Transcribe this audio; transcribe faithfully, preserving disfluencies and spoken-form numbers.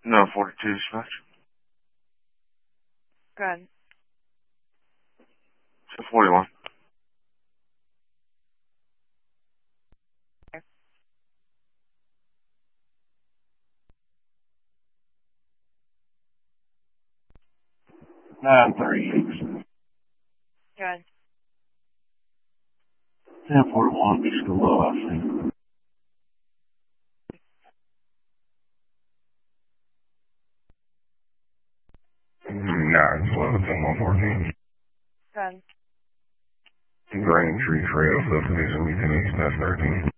No, forty-two dispatch. Good. two forty-one. nine thirty-six. Good. ten forty-one, be still low, I think. nine twelve, ten one fourteen. Good. Green Tree Trail, subdivision, Lieutenant, thirteen.